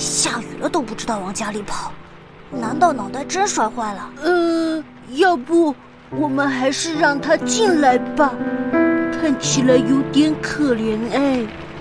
下雨了都不知道往家里跑，难道脑袋真摔坏了？ 要不我们还是让他进来吧，看起来有点可怜哎。